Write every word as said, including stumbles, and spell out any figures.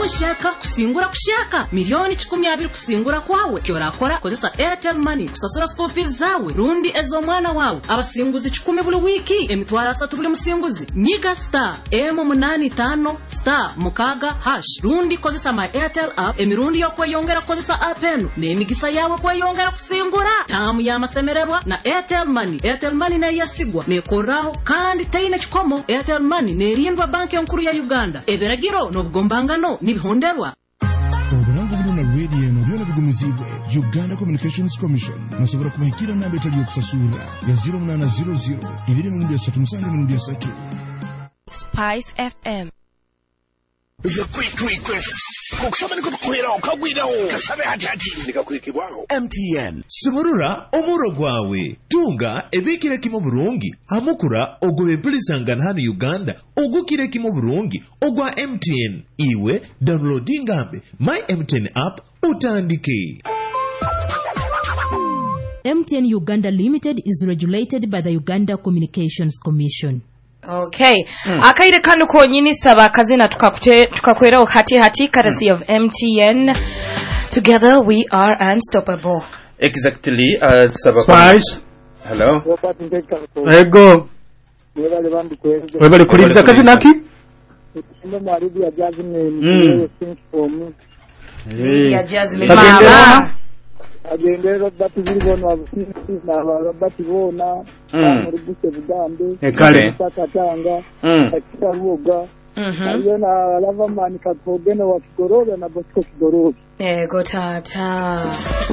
kushaka kusingura kushaka milioni kikumi abiri kusingura kwawe kyorakora kozesa Airtel Money kusasura school fees zawe rundi ezo mwana wawe abasinguzi kikumi buli wiki emitwara asatu buli musinguzi nyiga star M munani tano star mukaga hash rundi kozesa my Airtel app emirundi yo kweyongera kozesa app eno n'emigisa yawe kweyongera kusingura tamu ya masemererwa na Airtel Money. Airtel Money na yasigwa nekoraho kandi tayine kikomo. Airtel Money nerindwa banki nkuru ya Uganda eberagiro n'obugombangano nibihonderwa. Oburango buno na radio no byona bigumizibwe Uganda Communications Commission musobora kubahikira namba etali yokusasura ya zero munana zero zero ibiri mu ndiya satu musange mu ndiya satu. Spice F M. The quick request. Kukusaba niko tukuhera okagwirawo. Kasabe hati hati nikakulikibwaho. M T N. Simurura omuro gwawe. Tunga ebikire kimo burungi. Hamukura ogwe mpulisangana hano Uganda. Ogukire kimo burungi. Ogwa M T N. Iwe downloading app. My M T N app utandike. M T N Uganda Limited is regulated by the Uganda Communications Commission. Okay. Hmm. Akaire kanu konyini saba kazina tukakute tukakwera hati hati courtesy hmm. of M T N. Together we are unstoppable. Exactly. Uh, saba Spice. Hello. Ego. Webali kulibiza kazina ki? Mm. Ya Jasmine mama. Agendera bati ziribona abusisi na bati bona muri buse bugambe ekale pakatanga akitaruga mhm na lava mani katogena wa kigorobe na bosco kigorobe ego tata.